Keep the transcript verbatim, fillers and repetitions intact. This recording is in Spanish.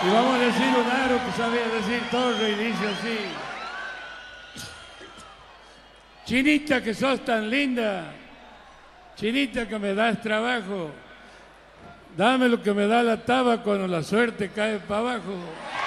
Y vamos a decir un aro que sabía decir todo y dice así. Chinita que sos tan linda, chinita que me das trabajo, dame lo que me da la taba cuando la suerte cae para abajo.